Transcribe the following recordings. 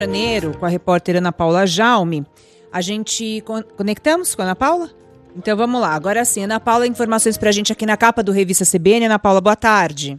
Janeiro, com a repórter Ana Paula Jaume. A gente conectamos com a Ana Paula? Então vamos lá, agora sim, Ana Paula, informações pra gente aqui na capa do Revista CBN. Ana Paula, boa tarde.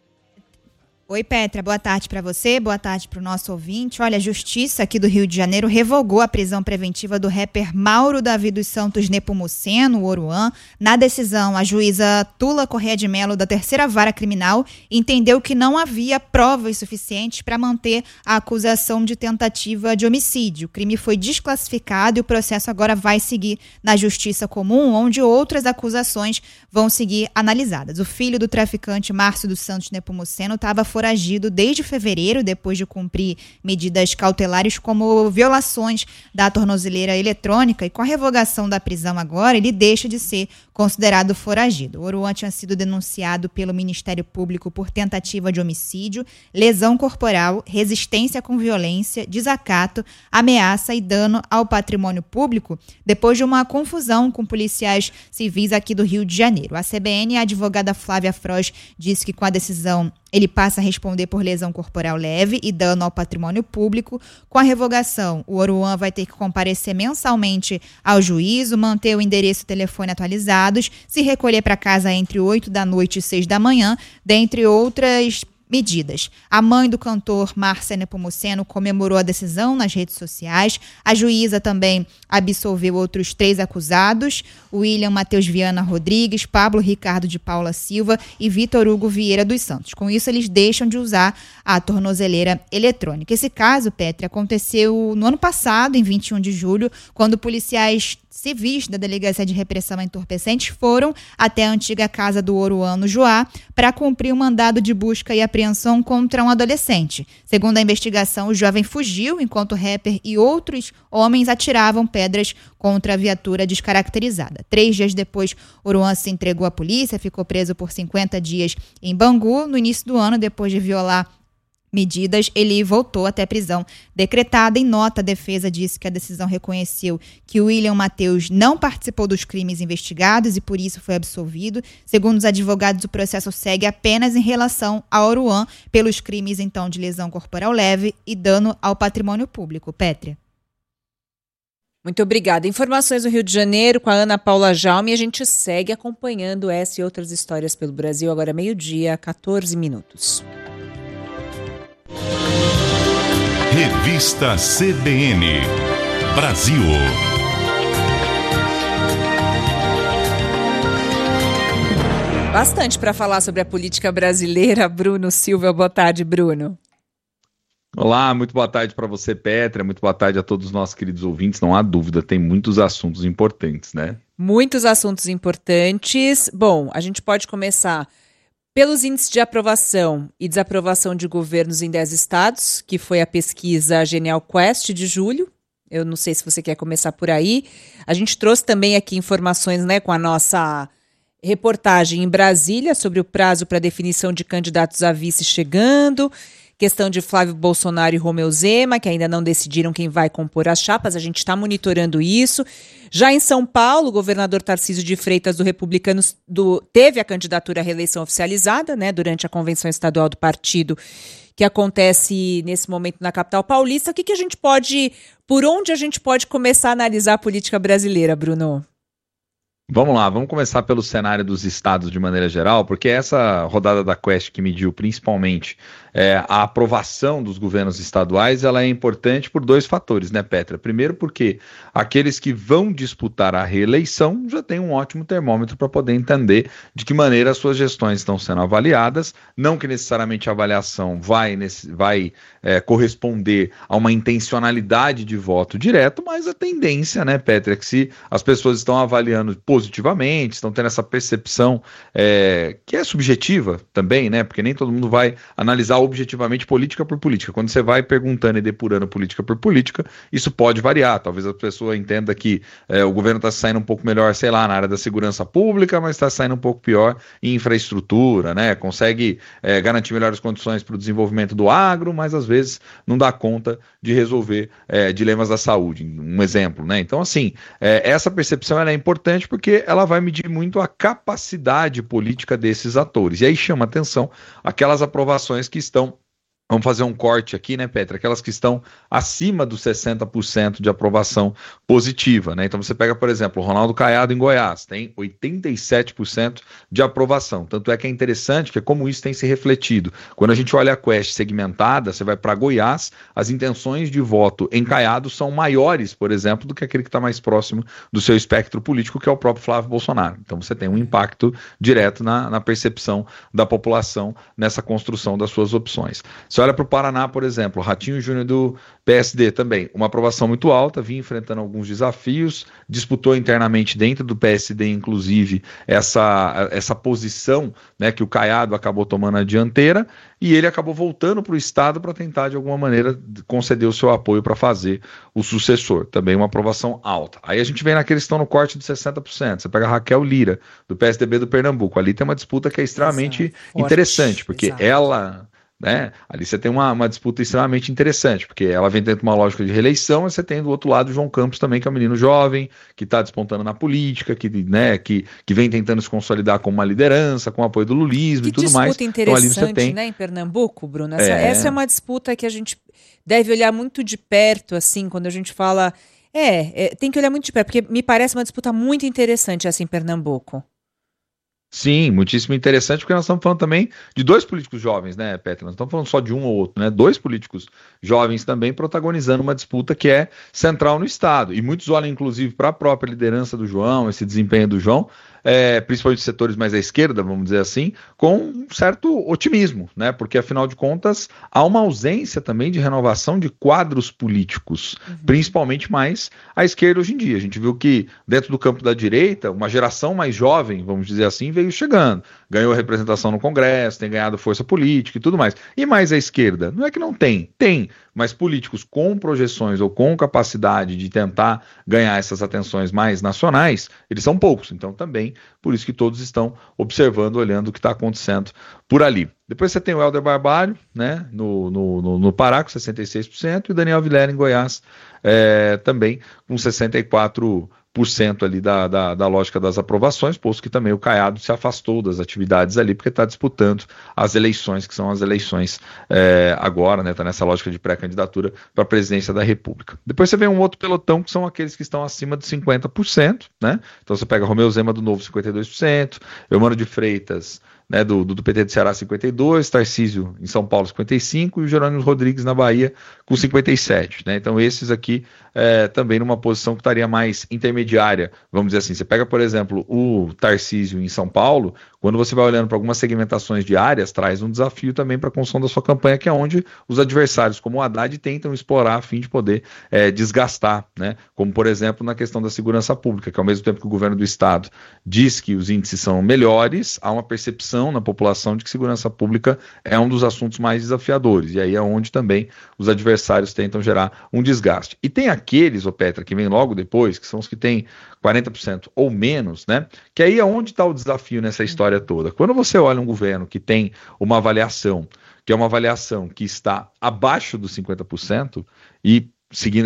Oi, Petra, boa tarde para você, boa tarde para o nosso ouvinte. Olha, a Justiça aqui do Rio de Janeiro revogou a prisão preventiva do rapper Mauro Davi dos Santos Nepomuceno, o Oruan. Na decisão, a juíza Tula Correia de Mello, da Terceira Vara Criminal, entendeu que não havia provas suficientes para manter a acusação de tentativa de homicídio. O crime foi desclassificado e o processo agora vai seguir na Justiça Comum, onde outras acusações vão seguir analisadas. O filho do traficante Márcio dos Santos Nepomuceno estava foragido desde fevereiro, depois de cumprir medidas cautelares como violações da tornozeleira eletrônica, e com a revogação da prisão agora, ele deixa de ser considerado foragido. O Oruan tinha sido denunciado pelo Ministério Público por tentativa de homicídio, lesão corporal, resistência com violência, desacato, ameaça e dano ao patrimônio público, depois de uma confusão com policiais civis aqui do Rio de Janeiro. A CBN, a advogada Flávia Frois, disse que com a decisão ele passa a responder por lesão corporal leve e dano ao patrimônio público. Com a revogação, o Oruan vai ter que comparecer mensalmente ao juízo, manter o endereço e telefone atualizados, se recolher para casa entre 8 da noite e 6 da manhã, dentre outras medidas. A mãe do cantor Márcia Nepomuceno comemorou a decisão nas redes sociais. A juíza também absolveu outros 3 acusados, William Matheus Viana Rodrigues, Pablo Ricardo de Paula Silva e Vitor Hugo Vieira dos Santos. Com isso, eles deixam de usar a tornozeleira eletrônica. Esse caso, Petri, aconteceu no ano passado, em 21 de julho, quando policiais civis da Delegacia de Repressão a Entorpecentes foram até a antiga casa do Oruan, no Joá, para cumprir um mandado de busca e apreensão contra um adolescente. Segundo a investigação, o jovem fugiu enquanto o rapper e outros homens atiravam pedras contra a viatura descaracterizada. 3 dias depois, Oruan se entregou à polícia, ficou preso por 50 dias em Bangu. No início do ano, depois de violar medidas, ele voltou até a prisão decretada. Em nota, a defesa disse que a decisão reconheceu que o William Matheus não participou dos crimes investigados e por isso foi absolvido. Segundo os advogados, o processo segue apenas em relação a Oruan pelos crimes, então, de lesão corporal leve e dano ao patrimônio público. Pétria. Muito obrigada. Informações do Rio de Janeiro com a Ana Paula Jaume, e a gente segue acompanhando essa e outras histórias pelo Brasil. Agora 12:00, 14 minutos. Revista CBN Brasil. Bastante para falar sobre a política brasileira. Bruno Silva, boa tarde, Bruno. Olá, muito boa tarde para você, Petra, muito boa tarde a todos os nossos queridos ouvintes. Não há dúvida, tem muitos assuntos importantes, né? Muitos assuntos importantes. Bom, a gente pode começar pelos índices de aprovação e desaprovação de governos em 10 estados, que foi a pesquisa Genial Quest de julho. Eu não sei se você quer começar por aí. A gente trouxe também aqui informações, né, com a nossa reportagem em Brasília sobre o prazo para definição de candidatos a vice chegando, questão de Flávio Bolsonaro e Romeu Zema, que ainda não decidiram quem vai compor as chapas. A gente está monitorando isso. Já em São Paulo, o governador Tarcísio de Freitas, do Republicanos, teve a candidatura à reeleição oficializada, né, durante a convenção estadual do partido, que acontece nesse momento na capital paulista. Por onde a gente pode começar a analisar a política brasileira, Bruno? Vamos lá, vamos começar pelo cenário dos estados de maneira geral, porque essa rodada da Quest que mediu principalmente a aprovação dos governos estaduais, ela é importante por 2 fatores, né, Petra? Primeiro porque aqueles que vão disputar a reeleição já têm um ótimo termômetro para poder entender de que maneira as suas gestões estão sendo avaliadas, não que necessariamente a avaliação vai corresponder a uma intencionalidade de voto direto, mas a tendência, né, Petra, é que se as pessoas estão avaliando positivamente, estão tendo essa percepção que é subjetiva também, né, porque nem todo mundo vai analisar objetivamente política por política. Quando você vai perguntando e depurando política por política, isso pode variar. Talvez a pessoa entenda que o governo está saindo um pouco melhor, sei lá, na área da segurança pública, mas está saindo um pouco pior em infraestrutura, né? Consegue garantir melhores condições para o desenvolvimento do agro, mas às vezes não dá conta de resolver dilemas da saúde. Um exemplo, né? Então, assim, essa percepção ela é importante porque ela vai medir muito a capacidade política desses atores. E aí chama atenção aquelas aprovações que estão Vamos fazer um corte aqui, né, Petra? Aquelas que estão acima dos 60% de aprovação positiva, né? Então você pega, por exemplo, o Ronaldo Caiado em Goiás, tem 87% de aprovação. Tanto é que é interessante que é como isso tem se refletido. Quando a gente olha a Quest segmentada, você vai para Goiás, as intenções de voto em Caiado são maiores, por exemplo, do que aquele que está mais próximo do seu espectro político, que é o próprio Flávio Bolsonaro. Então você tem um impacto direto na percepção da população nessa construção das suas opções. Você olha para o Paraná, por exemplo, Ratinho Júnior do PSD também, uma aprovação muito alta, vinha enfrentando alguns desafios, disputou internamente dentro do PSD, inclusive, essa posição, né, que o Caiado acabou tomando a dianteira, e ele acabou voltando para o Estado para tentar, de alguma maneira, conceder o seu apoio para fazer o sucessor. Também uma aprovação alta. Aí a gente vem naquele que estão no corte de 60%. Você pega a Raquel Lira, do PSDB do Pernambuco. Ali tem uma disputa que é extremamente interessante, porque ela... né? Ali você tem uma disputa extremamente interessante, porque ela vem dentro de uma lógica de reeleição, e você tem do outro lado o João Campos também, que é um menino jovem, que está despontando na política, que vem tentando se consolidar como uma liderança, com o apoio do lulismo e tudo mais. Que disputa interessante, né, em Pernambuco, Bruno? Essa é uma disputa que a gente deve olhar muito de perto, assim, quando a gente fala... tem que olhar muito de perto, porque me parece uma disputa muito interessante essa em Pernambuco. Sim, muitíssimo interessante, porque nós estamos falando também de dois políticos jovens, né, Petra? Nós estamos falando só de um ou outro, né? Dois políticos jovens também protagonizando uma disputa que é central no Estado. E muitos olham, inclusive, para a própria liderança do João, esse desempenho do João, principalmente setores mais à esquerda, vamos dizer assim, com um certo otimismo, né? Porque, afinal de contas, há uma ausência também de renovação de quadros políticos, principalmente mais à esquerda hoje em dia. A gente viu que, dentro do campo da direita, uma geração mais jovem, vamos dizer assim, veio chegando, ganhou representação no Congresso, tem ganhado força política e tudo mais. E mais à esquerda? Não é que não tem, mas políticos com projeções ou com capacidade de tentar ganhar essas atenções mais nacionais, eles são poucos. Então também, por isso que todos estão observando, olhando o que está acontecendo por ali. Depois você tem o Helder Barbalho, né, no Pará, com 66%, e o Daniel Vilela em Goiás, também com 64% ali da lógica das aprovações, posto que também o Caiado se afastou das atividades ali, porque está disputando as eleições, que são as eleições agora, né, está nessa lógica de pré-candidatura para a presidência da República. Depois você vê um outro pelotão, que são aqueles que estão acima de 50%, né, então você pega Romeu Zema do Novo, 52%, Eumano de Freitas, né, do PT do Ceará, 52%, Tarcísio em São Paulo, 55%, e o Jerônimo Rodrigues na Bahia, com 57%. Né? Então esses aqui também numa posição que estaria mais intermediária, vamos dizer assim. Você pega, por exemplo, o Tarcísio em São Paulo, quando você vai olhando para algumas segmentações de áreas, traz um desafio também para a construção da sua campanha, que é onde os adversários, como o Haddad, tentam explorar a fim de poder desgastar, né? Como, por exemplo, na questão da segurança pública, que ao mesmo tempo que o governo do Estado diz que os índices são melhores, há uma percepção na população de que segurança pública é um dos assuntos mais desafiadores, e aí é onde também os adversários tentam gerar um desgaste. E tem aqueles, Petra, que vem logo depois, que são os que têm 40% ou menos, né? Que aí é onde está o desafio nessa história toda. Quando você olha um governo que tem uma avaliação, que é uma avaliação que está abaixo dos 50%, e seguindo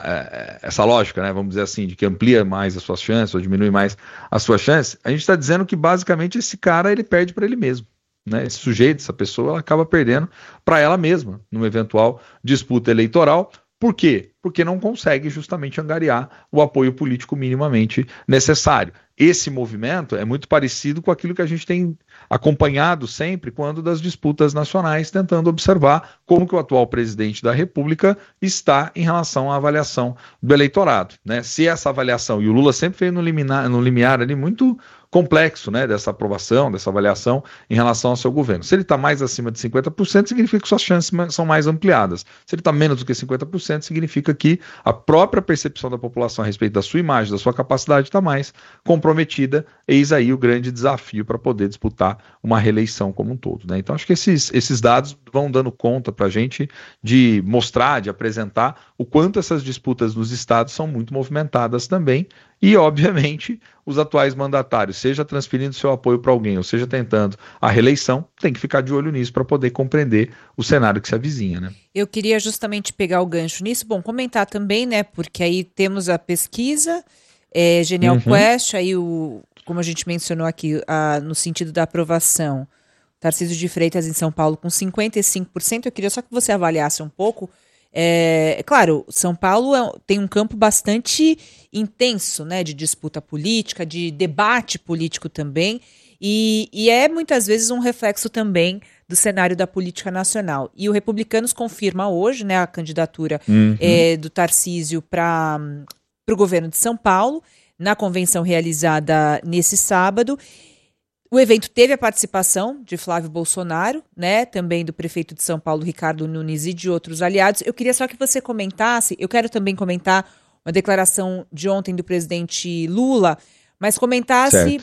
essa lógica, né, vamos dizer assim, de que amplia mais as suas chances ou diminui mais as suas chances, a gente está dizendo que basicamente esse cara ele perde para ele mesmo. Né? Esse sujeito, essa pessoa, ela acaba perdendo para ela mesma numa eventual disputa eleitoral. Por quê? Porque não consegue justamente angariar o apoio político minimamente necessário. Esse movimento é muito parecido com aquilo que a gente tem acompanhado sempre quando das disputas nacionais, tentando observar como que o atual presidente da República está em relação à avaliação do eleitorado. Né? Se essa avaliação, e o Lula sempre veio no limiar ali muito complexo, né, dessa aprovação, dessa avaliação em relação ao seu governo. Se ele está mais acima de 50%, significa que suas chances são mais ampliadas. Se ele está menos do que 50%, significa que a própria percepção da população a respeito da sua imagem, da sua capacidade está mais comprometida. Eis aí o grande desafio para poder disputar uma reeleição como um todo. Né? Então acho que esses dados vão dando conta para a gente de mostrar, de apresentar o quanto essas disputas nos estados são muito movimentadas também. E, obviamente, os atuais mandatários, seja transferindo seu apoio para alguém, ou seja tentando a reeleição, tem que ficar de olho nisso para poder compreender o cenário que se avizinha, né? Eu queria justamente pegar o gancho nisso, comentar também, né, porque aí temos a pesquisa, Genial Quest, aí como a gente mencionou aqui, no sentido da aprovação, Tarcísio de Freitas em São Paulo com 55%. Eu queria só que você avaliasse um pouco. Claro, São Paulo tem um campo bastante intenso, né, de disputa política, de debate político também, e é muitas vezes um reflexo também do cenário da política nacional. E o Republicanos confirma hoje, né, a candidatura do Tarcísio para o governo de São Paulo, na convenção realizada nesse sábado. O evento teve a participação de Flávio Bolsonaro, né, também do prefeito de São Paulo, Ricardo Nunes, e de outros aliados. Eu queria só que você comentasse, eu quero também comentar uma declaração de ontem do presidente Lula, mas comentasse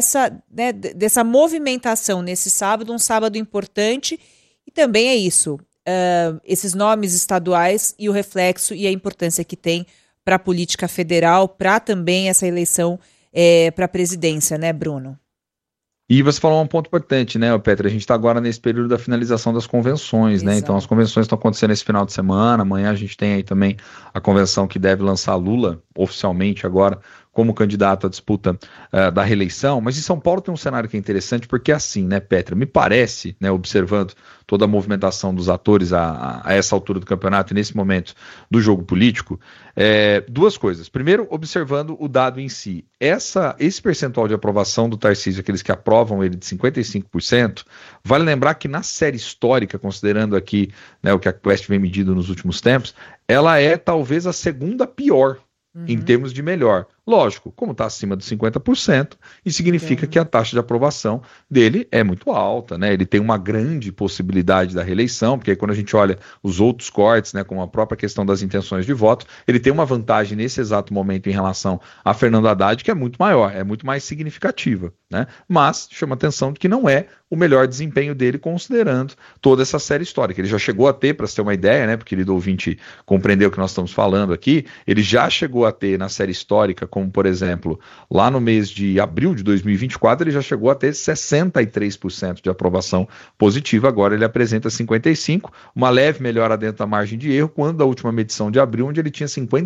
dessa movimentação nesse sábado, um sábado importante, e também é isso, esses nomes estaduais e o reflexo e a importância que tem para a política federal, para também essa eleição para a presidência, né, Bruno? E você falou um ponto importante, né, Petra? A gente está agora nesse período da finalização das convenções, né? Então as convenções estão acontecendo esse final de semana, amanhã a gente tem aí também a convenção que deve lançar Lula oficialmente agora como candidato à disputa da reeleição, mas em São Paulo tem um cenário que é interessante, porque é assim, né, Petra, me parece, né, observando toda a movimentação dos atores a essa altura do campeonato e nesse momento do jogo político, duas coisas. Primeiro, observando o dado em si. Esse percentual de aprovação do Tarcísio, aqueles que aprovam ele de 55%, vale lembrar que na série histórica, considerando aqui, né, o que a Quest vem medindo nos últimos tempos, ela é talvez a segunda pior em termos de melhor. Lógico, como está acima de 50%, isso significa que a taxa de aprovação dele é muito alta, né? Ele tem uma grande possibilidade da reeleição, porque aí quando a gente olha os outros cortes, né, como a própria questão das intenções de voto, ele tem uma vantagem nesse exato momento em relação a Fernando Haddad, que é muito maior, é muito mais significativa, né? Mas chama atenção de que não é o melhor desempenho dele, considerando toda essa série histórica. Ele já chegou a ter, para você ter uma ideia, né, porque o querido ouvinte compreendeu o que nós estamos falando aqui, ele já chegou a ter na série histórica, como por exemplo, lá no mês de abril de 2024, ele já chegou a ter 63% de aprovação positiva, agora ele apresenta 55%, uma leve melhora dentro da margem de erro, quando da última medição de abril, onde ele tinha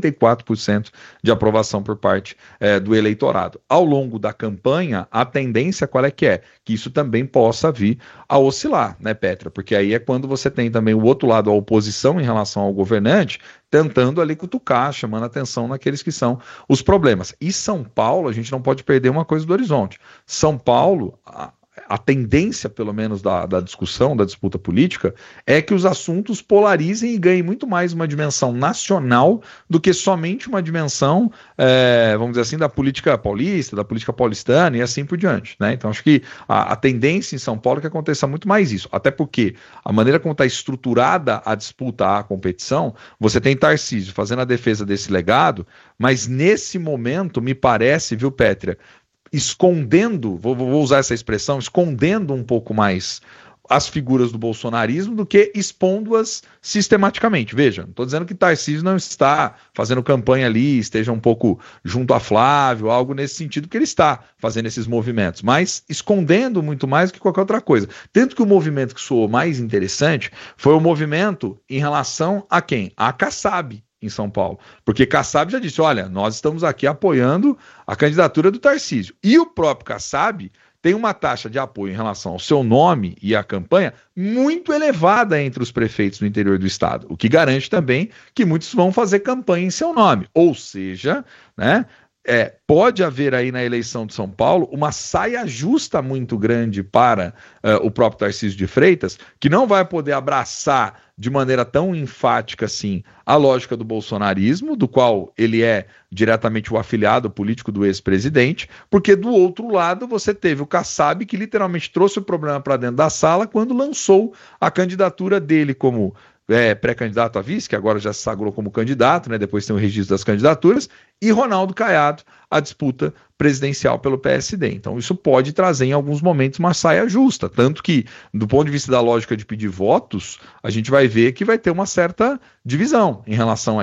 54% de aprovação por parte do eleitorado. Ao longo da campanha, a tendência qual é? Que isso também possa vir a oscilar, né, Petra? Porque aí é quando você tem também o outro lado, a oposição em relação ao governante, tentando ali cutucar, chamando atenção naqueles que são os problemas. E São Paulo, a gente não pode perder uma coisa do horizonte. São Paulo, a tendência, pelo menos, da discussão, da disputa política, é que os assuntos polarizem e ganhem muito mais uma dimensão nacional do que somente uma dimensão, vamos dizer assim, da política paulista, da política paulistana e assim por diante, né? Então, acho que a tendência em São Paulo é que aconteça muito mais isso, até porque a maneira como está estruturada a disputa, a competição, você tem Tarcísio fazendo a defesa desse legado, mas nesse momento, me parece, viu, Pétria, escondendo, vou usar essa expressão, escondendo um pouco mais as figuras do bolsonarismo do que expondo-as sistematicamente. Veja, não estou dizendo que Tarcísio não está fazendo campanha ali, esteja um pouco junto a Flávio, algo nesse sentido, porque ele está fazendo esses movimentos, mas escondendo muito mais do que qualquer outra coisa. Tanto que o movimento que soou mais interessante foi o movimento em relação a quem? A Kassab, em São Paulo, porque Kassab já disse, olha, nós estamos aqui apoiando a candidatura do Tarcísio, e o próprio Kassab tem uma taxa de apoio em relação ao seu nome e à campanha muito elevada entre os prefeitos do interior do estado, o que garante também que muitos vão fazer campanha em seu nome, ou seja, né, pode haver aí na eleição de São Paulo uma saia justa muito grande para o próprio Tarcísio de Freitas, que não vai poder abraçar de maneira tão enfática assim a lógica do bolsonarismo, do qual ele é diretamente o afiliado político do ex-presidente, porque do outro lado você teve o Kassab, que literalmente trouxe o problema para dentro da sala quando lançou a candidatura dele como pré-candidato a vice, que agora já se sagrou como candidato, né, depois tem o registro das candidaturas, e Ronaldo Caiado, a disputa presidencial pelo PSD. Então isso pode trazer em alguns momentos uma saia justa, tanto que do ponto de vista da lógica de pedir votos, a gente vai ver que vai ter uma certa divisão em relação a isso.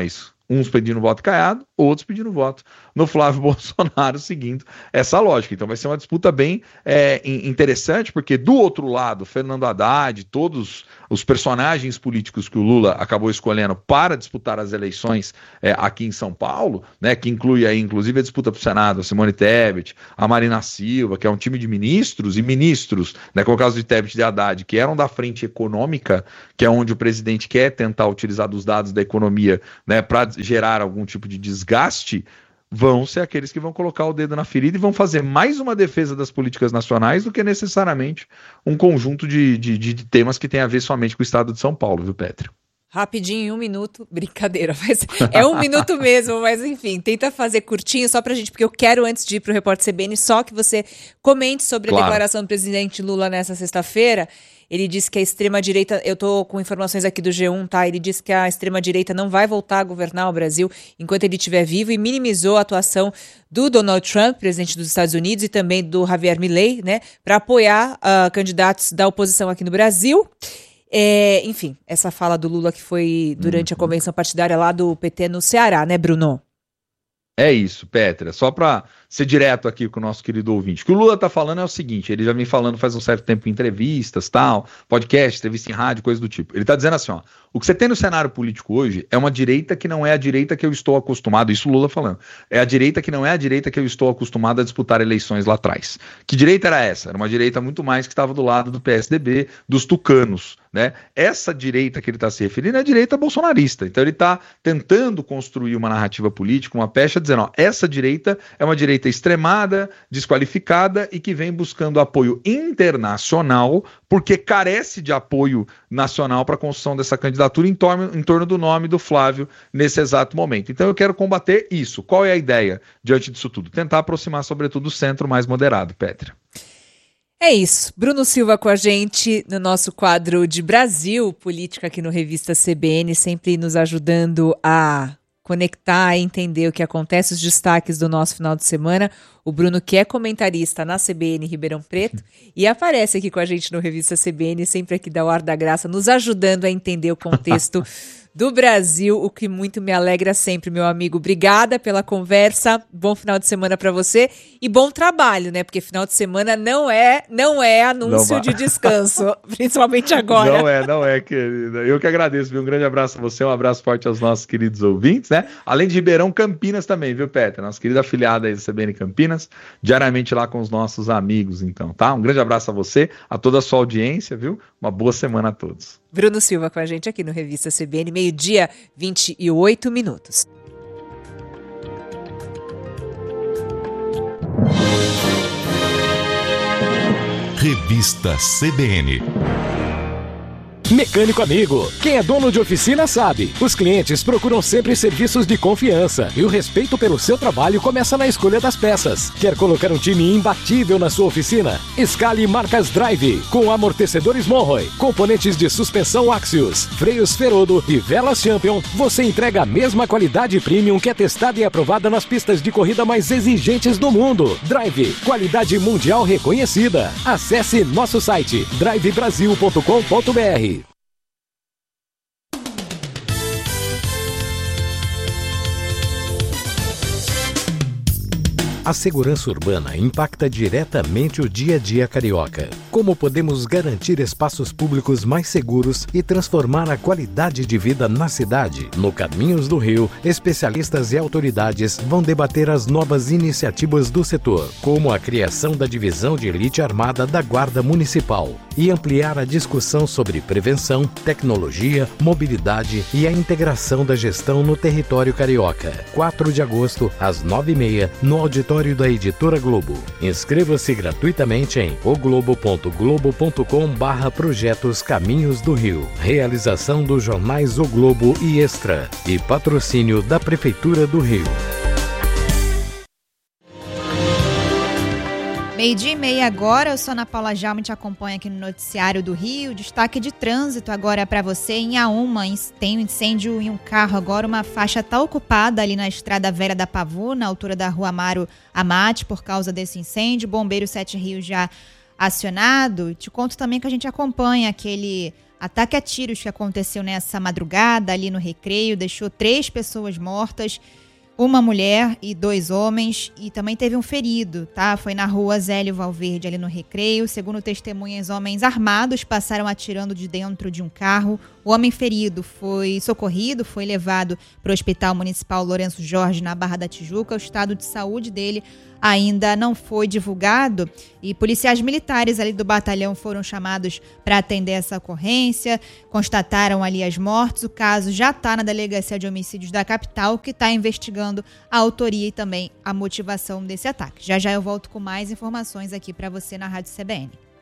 Uns pedindo voto Caiado, outros pedindo voto no Flávio Bolsonaro, seguindo essa lógica. Então vai ser uma disputa bem interessante, porque do outro lado, Fernando Haddad, todos os personagens políticos que o Lula acabou escolhendo para disputar as eleições aqui em São Paulo, né, que inclui aí inclusive a disputa para o Senado, a Simone Tebet, a Marina Silva, que é um time de ministros, né, como o caso de Tebet e de Haddad, que eram da frente econômica, que é onde o presidente quer tentar utilizar dos dados da economia, né, para gerar algum tipo de desgaste, vão ser aqueles que vão colocar o dedo na ferida e vão fazer mais uma defesa das políticas nacionais do que necessariamente um conjunto de temas que tem a ver somente com o estado de São Paulo, viu, Petri? Rapidinho, em 1 minuto, brincadeira, mas é 1 minuto mesmo, mas enfim, tenta fazer curtinho só pra gente, porque eu quero, antes de ir pro Repórter CBN, só que você comente sobre a declaração do presidente Lula nessa sexta-feira. Ele disse que a extrema-direita, eu tô com informações aqui do G1, tá? Ele disse que a extrema-direita não vai voltar a governar o Brasil enquanto ele estiver vivo e minimizou a atuação do Donald Trump, presidente dos Estados Unidos, e também do Javier Milei, né, para apoiar candidatos da oposição aqui no Brasil. Enfim, essa fala do Lula que foi durante a convenção partidária lá do PT no Ceará, né, Bruno? É isso, Petra. Só para ser direto aqui com o nosso querido ouvinte. O que o Lula tá falando é o seguinte, ele já vem falando faz um certo tempo em entrevistas, tal, podcast, entrevista em rádio, coisa do tipo. Ele tá dizendo assim, ó, o que você tem no cenário político hoje é uma direita que não é a direita que eu estou acostumado, isso o Lula falando, é a direita que não é a direita que eu estou acostumado a disputar eleições lá atrás. Que direita era essa? Era uma direita muito mais que estava do lado do PSDB, dos tucanos, né? Essa direita que ele está se referindo é a direita bolsonarista. Então ele está tentando construir uma narrativa política, uma pecha, dizendo, ó, essa direita é uma direita extremada, desqualificada e que vem buscando apoio internacional porque carece de apoio nacional para a construção dessa candidatura em torno do nome do Flávio nesse exato momento. Então eu quero combater isso. Qual é a ideia diante disso tudo? Tentar aproximar, sobretudo, o centro mais moderado, Petra. É isso. Bruno Silva com a gente no nosso quadro de Brasil Política aqui no Revista CBN, sempre nos ajudando a conectar e entender o que acontece, os destaques do nosso final de semana. O Bruno, que é comentarista na CBN Ribeirão Preto e aparece aqui com a gente no Revista CBN, sempre aqui da Hora da Graça, nos ajudando a entender o contexto do Brasil, o que muito me alegra sempre, meu amigo. Obrigada pela conversa, bom final de semana para você e bom trabalho, né? Porque final de semana não é anúncio de descanso, principalmente agora. Não é, querida. Eu que agradeço, viu? Um grande abraço a você, um abraço forte aos nossos queridos ouvintes, né? Além de Ribeirão, Campinas também, viu, Petra? Nossa querida afiliada aí do CBN Campinas, diariamente lá com os nossos amigos, então, tá? Um grande abraço a você, a toda a sua audiência, viu? Uma boa semana a todos. Bruno Silva com a gente aqui no Revista CBN, 12:28. Revista CBN. Mecânico amigo, quem é dono de oficina sabe. Os clientes procuram sempre serviços de confiança e o respeito pelo seu trabalho começa na escolha das peças. Quer colocar um time imbatível na sua oficina? Escale marcas Drive, com amortecedores Monroe, componentes de suspensão Axios, freios Ferodo e velas Champion. Você entrega a mesma qualidade premium que é testada e aprovada nas pistas de corrida mais exigentes do mundo. Drive, qualidade mundial reconhecida. Acesse nosso site drivebrasil.com.br. A segurança urbana impacta diretamente o dia a dia carioca. Como podemos garantir espaços públicos mais seguros e transformar a qualidade de vida na cidade? No Caminhos do Rio, especialistas e autoridades vão debater as novas iniciativas do setor, como a criação da Divisão de Elite Armada da Guarda Municipal, e ampliar a discussão sobre prevenção, tecnologia, mobilidade e a integração da gestão no território carioca. 4 de agosto, às 9h30, no auditório da Editora Globo. Inscreva-se gratuitamente em oglobo.globo.com/projetos Caminhos do Rio. Realização dos jornais O Globo e Extra e patrocínio da Prefeitura do Rio. 12:30 agora, eu sou Ana Paula Jalma e te acompanho aqui no Noticiário do Rio. Destaque de trânsito agora para você em Auma. Tem um incêndio em um carro agora, uma faixa está ocupada ali na Estrada Vera da Pavuna, na altura da Rua Amaro Amate, por causa desse incêndio. Bombeiro 7 Rios já acionado. Te conto também que a gente acompanha aquele Ataque a tiros que aconteceu nessa madrugada ali no Recreio, deixou 3 pessoas mortas, uma mulher e 2 homens, e também teve um ferido, tá? Foi na rua Zélio Valverde, ali no Recreio. Segundo testemunhas, homens armados passaram atirando de dentro de um carro. O homem ferido foi socorrido, foi levado para o Hospital Municipal Lourenço Jorge, na Barra da Tijuca. O estado de saúde dele ainda não foi divulgado e policiais militares ali do batalhão foram chamados para atender essa ocorrência, constataram ali as mortes. O caso já está na Delegacia de Homicídios da capital, que está investigando a autoria e também a motivação desse ataque. Já já eu volto com mais informações aqui para você na Rádio CBN.